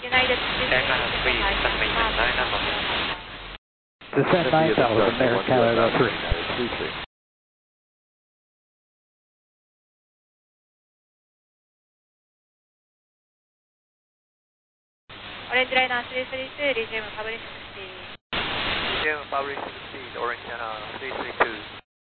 United 3 Descend 9,000, American Canada 3. Orange Liner 332, resume publish speed. Resume publish speed, Orange Liner 332.